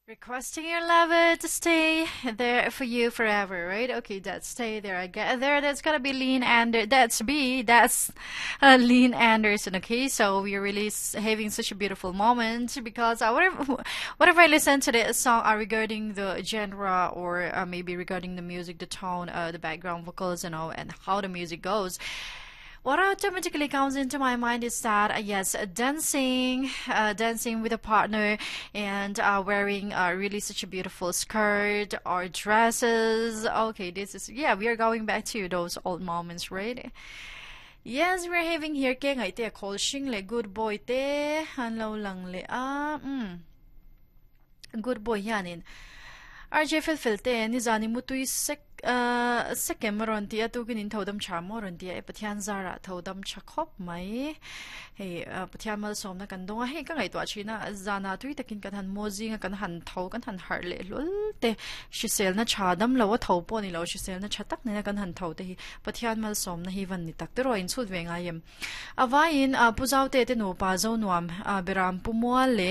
Requesting your lover to stay there for you forever, right? Okay, that's stay there. I get there. That's gotta be Lean Anderson. That's Lean Anderson. Okay, so we're really having such a beautiful moment because whatever I listen to the song regarding the genre or maybe regarding the music, the tone, the background vocals, and how the music goes. What automatically comes into my mind is that yes, dancing with a partner and wearing really such a beautiful skirt or dresses. Okay, this is yeah, we are going back to those old moments, right? Yes, we're having here kay ngai te call shing le good boy te han lo lang le good boy yanin. RJ Filfilte ni zani mutui sekem ronti atu ginin thodam cha mo ronti e pathian zara thodam chakop mai he pathian mal somna kan donga he ka ngai to china zana tui takin kan han moji nga kan han tho kan han har le lol te shisel na chadam lo tho po ni lo shisel na chatak ne kan han tho te hi pathian mal somna hi van ni tak te ro in chut venga yem avain puzau te no pa zo nuam beram pumwa le